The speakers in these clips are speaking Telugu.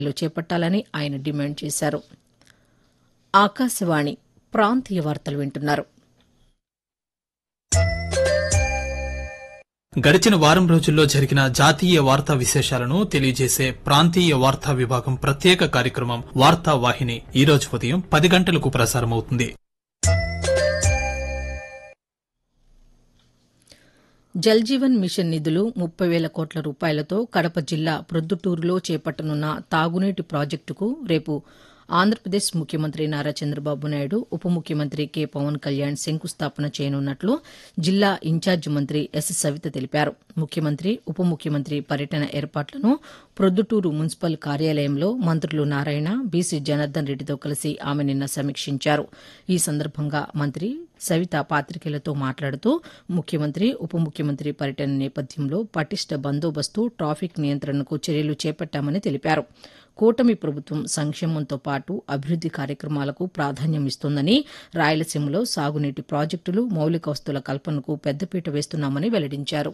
చేపట్టాలని ఆయన డిమాండ్ చేశారు. ఆకాశవాణి ప్రాంతీయ వార్తలు వింటున్నారు. గడిచిన వారం రోజుల్లో జరిగిన జాతీయ వార్తా విశేషాలను తెలియజేసే ప్రాంతీయ వార్తా విభాగం ప్రత్యేక కార్యక్రమం వార్తా వాహిని ఈ రోజు ఉదయం 10 గంటలకు ప్రసారమవుతుంది. జల్ జీవన్ మిషన్ నిధులు 30,000 కోట్ల రూపాయలతో కడప జిల్లా ప్రొద్దుటూరులో చేపట్టనున్న తాగునీటి ప్రాజెక్టుకు రేపు ఆంధ్రప్రదేశ్ ముఖ్యమంత్రి నారా చంద్రబాబు నాయుడు, ఉప ముఖ్యమంత్రి కె పవన్ కళ్యాణ్ శంకుస్థాపన చేయనున్నట్లు జిల్లా ఇన్ఛార్జి మంత్రి ఎస్ సవిత తెలిపారు. ముఖ్యమంత్రి, ఉప ముఖ్యమంత్రి పర్యటన ఏర్పాట్లను ప్రొద్దుటూరు మున్సిపల్ కార్యాలయంలో మంత్రులు నారాయణ, బీసీ జనార్దన్ రెడ్డితో కలిసి ఆమె నిన్న సమీక్షించారు. ఈ సందర్భంగా మంత్రి సవిత పాతికేయులతో మాట్లాడుతూ ముఖ్యమంత్రి, ఉప ముఖ్యమంత్రి పర్యటన నేపథ్యంలో పటిష్ట బందోబస్తు, ట్రాఫిక్ నియంత్రణకు చర్యలు చేపట్టామని తెలిపారు. కూటమి ప్రభుత్వం సంక్షేమంతో పాటు అభివృద్ది కార్యక్రమాలకు ప్రాధాన్యం ఇస్తోందని, రాయలసీమలో సాగునీటి ప్రాజెక్టులు, మౌలిక వసతుల కల్పనకు పెద్దపీట వేస్తున్నామని వెల్లడించారు.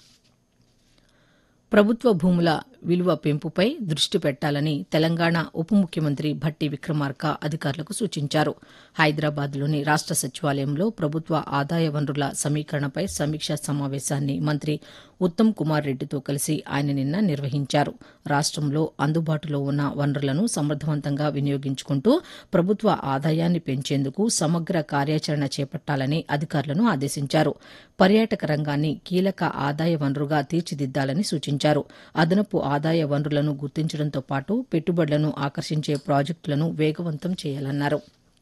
ప్రభుత్వ భూముల విలువ పెంపుపై దృష్టి పెట్టాలని తెలంగాణ ఉప ముఖ్యమంత్రి భట్టి విక్రమార్క అధికారులకు సూచించారు. హైదరాబాద్లోని రాష్ట సచివాలయంలో ప్రభుత్వ ఆదాయ వనరుల సమీకరణపై సమీక్షా సమావేశాన్ని మంత్రి ఉత్తమ్ కుమార్ రెడ్డితో కలిసి ఆయన నిన్న నిర్వహించారు. రాష్టంలో అందుబాటులో ఉన్న వనరులను సమర్థవంతంగా వినియోగించుకుంటూ ప్రభుత్వ ఆదాయాన్ని పెంచేందుకు సమగ్ర కార్యాచరణ చేపట్టాలని అధికారులను ఆదేశించారు. పర్యాటక రంగాన్ని కీలక ఆదాయ వనరుగా తీర్చిదిద్దాలని సూచించారు. అదనపు ఆదాయ వనరులను గుర్తించడంతో పాటు పెట్టుబడులను ఆకర్షించే ప్రాజెక్టులను వేగవంతం చేయాలన్నారు.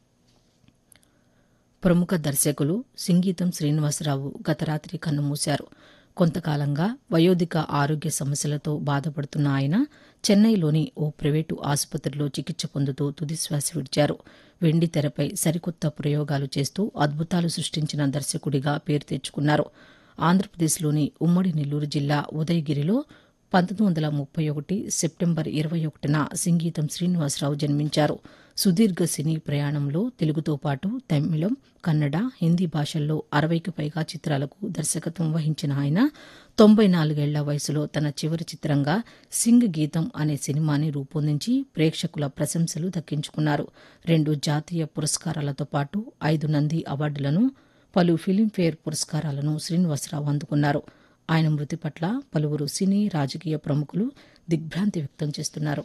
ప్రముఖ దర్శకులు సింగీతం శ్రీనివాసరావు గత రాత్రి కన్నుమూశారు. కొంతకాలంగా వయోధిక ఆరోగ్య సమస్యలతో బాధపడుతున్న ఆయన చెన్నైలోని ఓ ప్రైవేటు ఆసుపత్రిలో చికిత్స పొందుతూ తుదిశ్వాస విడిచారు. వెండి తెరపై సరికొత్త ప్రయోగాలు చేస్తూ అద్భుతాలు సృష్టించిన దర్శకుడిగా పేరు తెచ్చుకున్నారు. ఆంధ్రప్రదేశ్లోని ఉమ్మడి నెల్లూరు జిల్లా ఉదయగిరిలో 1931 సెప్టెంబర్ 21న సింగీతం శ్రీనివాసరావు జన్మించారు. సుదీర్ఘ సినీ ప్రయాణంలో తెలుగుతో పాటు తమిళం, కన్నడ, హిందీ భాషల్లో 60కి పైగా చిత్రాలకు దర్శకత్వం వహించిన ఆయన 94 ఏళ్ల వయసులో తన చివరి చిత్రంగా సింగ్ గీతం అనే సినిమాని రూపొందించి ప్రేక్షకుల ప్రశంసలు దక్కించుకున్నారు. 2 జాతీయ పురస్కారాలతో పాటు 5 నంది అవార్డులను, పలు ఫిలింఫేర్ పురస్కారాలను శ్రీనివాసరావు అందుకున్నారు. ఆయన మృతి పట్ల పలువురు సినీ, రాజకీయ ప్రముఖులు దిగ్భ్రాంతి వ్యక్తం చేస్తున్నారు.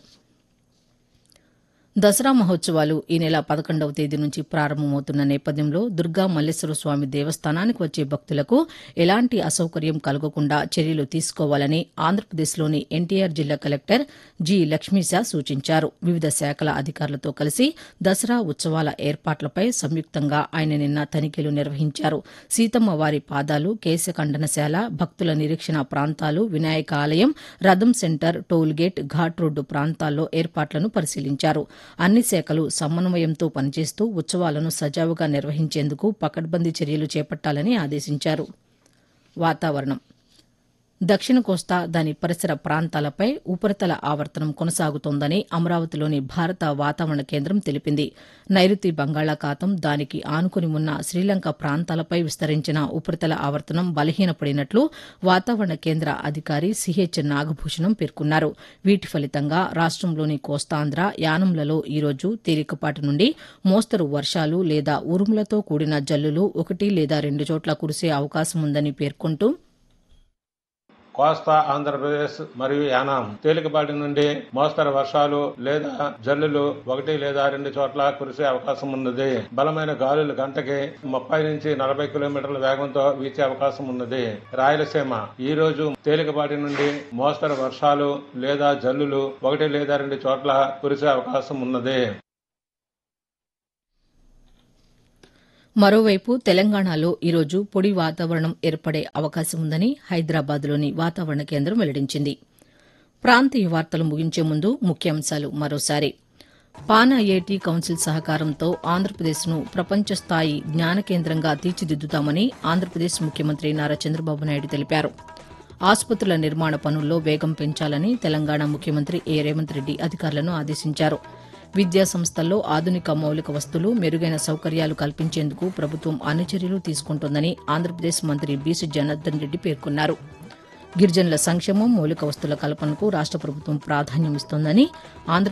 దసరా మహోత్సవాలు ఈ నెల 11వ తేదీ నుంచి ప్రారంభమవుతున్న నేపథ్యంలో దుర్గా మల్లేశ్వర స్వామి దేవస్థానానికి వచ్చే భక్తులకు ఎలాంటి అసౌకర్యం కలగకుండా చర్యలు తీసుకోవాలని ఆంధ్రప్రదేశ్లోని ఎన్టీఆర్ జిల్లా కలెక్టర్ జి లక్ష్మీశా సూచించారు. వివిధ శాఖల అధికారులతో కలిసి దసరా ఉత్సవాల ఏర్పాట్లపై సంయుక్తంగా ఆయన నిన్న తనిఖీలు నిర్వహించారు. సీతమ్మ వారి పాదాలు, కేశఖండనశాల, భక్తుల నిరీక్షణ ప్రాంతాలు, వినాయక ఆలయం, రథం సెంటర్, టోల్గేట్, ఘాట్ రోడ్డు ప్రాంతాల్లో ఏర్పాట్లను పరిశీలించారు. అన్ని శాఖలు సమన్వయంతో పనిచేస్తూ ఉత్సవాలను సజావుగా నిర్వహించేందుకు పకడ్బందీ చర్యలు చేపట్టాలని ఆదేశించారు. వాతావరణం. దక్షిణ కోస్తా, దాని పరిసర ప్రాంతాలపై ఉపరితల ఆవర్తనం కొనసాగుతోందని అమరావతిలోని భారత వాతావరణ కేంద్రం తెలిపింది. నైరుతి బంగాళాఖాతం, దానికి ఆనుకుని ఉన్న శ్రీలంక ప్రాంతాలపై విస్తరించిన ఉపరితల ఆవర్తనం బలహీనపడినట్లు వాతావరణ కేంద్ర అధికారి సిహెచ్ నాగభూషణం పేర్కొన్నారు. వీటి ఫలితంగా రాష్టంలోని కోస్తాంధ్ర, యానంలలో ఈరోజు తేలికపాటి నుండి మోస్తరు వర్షాలు లేదా ఉరుములతో కూడిన జల్లులు 1 లేదా 2 చోట్ల కురిసే అవకాశం ఉందని పేర్కొంటూ కోస్తా ఆంధ్రప్రదేశ్ మరియు యానాం తేలికపాటి నుండి మోస్తరు వర్షాలు లేదా జల్లులు 1 లేదా 2 చోట్ల కురిసే అవకాశం ఉన్నది. బలమైన గాలులు గంటకి 30 నుంచి 40 కిలోమీటర్ల వేగంతో వీచే అవకాశం ఉన్నది. రాయలసీమ ఈ రోజు తేలికపాటి నుండి మోస్తరు వర్షాలు లేదా జల్లులు 1 లేదా 2 చోట్ల కురిసే అవకాశం ఉన్నది. మరోవైపు తెలంగాణలో ఈరోజు పొడి వాతావరణం ఏర్పడే అవకాశం ఉందని హైదరాబాద్లోని వాతావరణ కేంద్రం వెల్లడించింది. ప్రాంతీయ వార్తలు ముగించే ముందు ముఖ్యాంశాలు మరోసారి. పాన్ ఐఐటి కౌన్సిల్ సహకారంతో ఆంధ్రప్రదేశ్ను ప్రపంచ స్థాయి జ్ఞాన కేంద్రంగా తీర్చిదిద్దుతామని ఆంధ్రప్రదేశ్ ముఖ్యమంత్రి నారా చంద్రబాబు నాయుడు తెలిపారు. ఆసుపత్రుల నిర్మాణ పనుల్లో వేగం పెంచాలని తెలంగాణ ముఖ్యమంత్రి ఏ రేవంత్ రెడ్డి అధికారులను ఆదేశించారు. విద్యా సంస్థల్లో ఆధునిక మౌలిక వసతులు, మెరుగైన సౌకర్యాలు కల్పించేందుకు ప్రభుత్వం అన్ని చర్యలు తీసుకుంటోందని ఆంధ్రప్రదేశ్ మంత్రి బీసీ జనార్దన్ రెడ్డి పేర్కొన్నారు. గిరిజనుల సంక్షేమం, మౌలిక వస్తువుల కల్పనకు రాష్ట ప్రభుత్వం ప్రాధాన్యం ఇస్తోందని